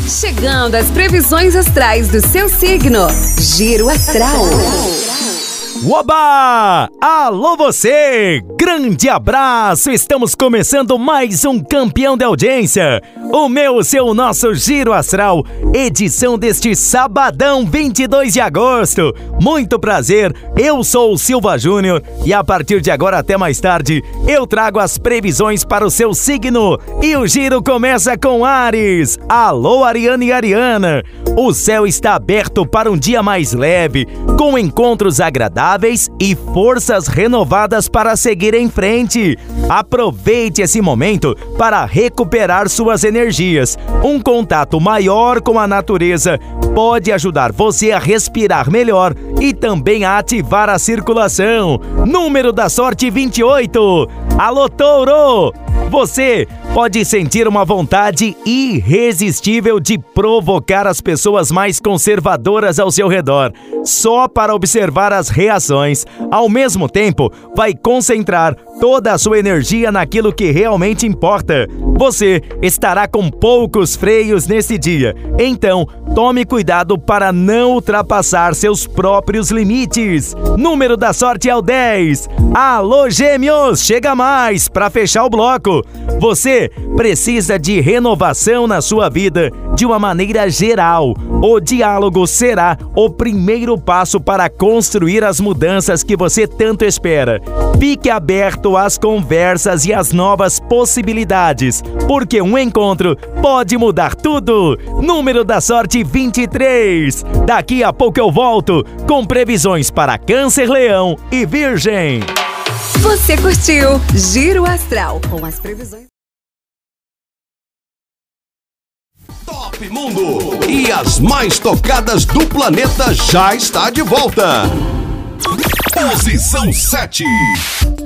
Chegando as previsões astrais do seu signo. Giro Astral. Oba! Alô você! Grande abraço! Estamos começando mais um campeão de audiência. O meu, o seu, nosso Giro Astral, edição deste sabadão 22 de agosto. Muito prazer, eu sou o Silva Júnior e a partir de agora até mais tarde eu trago as previsões para o seu signo. E o giro começa com Áries. Alô Ariana e Ariana! O céu está aberto para um dia mais leve, com encontros agradáveis e forças renovadas para seguir em frente. Aproveite esse momento para recuperar suas energias. Um contato maior com a natureza pode ajudar você a respirar melhor e também a ativar a circulação. Número da sorte 28. Alô, Touro! Você pode sentir uma vontade irresistível de provocar as pessoas mais conservadoras ao seu redor, só para observar as reações. Ao mesmo tempo, vai concentrar toda a sua energia naquilo que realmente importa. Você estará com poucos freios nesse dia, então tome cuidado para não ultrapassar seus próprios limites. Número da sorte é o 10. Alô, Gêmeos, chega mais para fechar o bloco. Você precisa de renovação na sua vida de uma maneira geral. O diálogo será o primeiro passo para construir as mudanças que você tanto espera. Fique aberto às conversas e às novas possibilidades, porque um encontro pode mudar tudo. Número da sorte 23. Daqui a pouco eu volto com previsões para Câncer, Leão e Virgem. Você curtiu Giro Astral com as previsões. Top Mundo e as mais tocadas do planeta já está de volta. Posição 7.